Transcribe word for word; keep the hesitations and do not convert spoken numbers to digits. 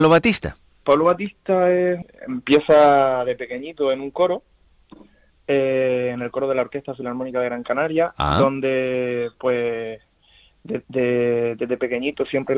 Batista. Pablo Batista es- empieza de pequeñito en un coro, eh, en el coro de la Orquesta Filarmónica de Gran Canaria, Ah. donde pues de- de- desde pequeñito siempre